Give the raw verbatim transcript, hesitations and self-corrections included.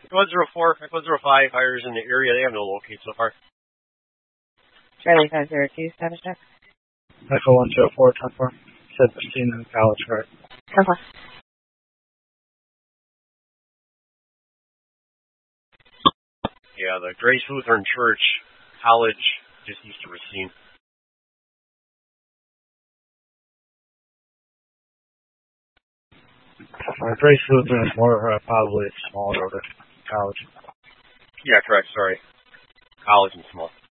one zero four, one zero five, hires in the area. They have no locate so far. Charlie five zero two, status check. Echo one zero four, ten four. Said fifteen in the college, right? ten four. Yeah, the Grace Lutheran Church College, just east of Racine. Uh, Grace Lutheran is more uh, probably smaller over college. Yeah, correct, sorry. College and small.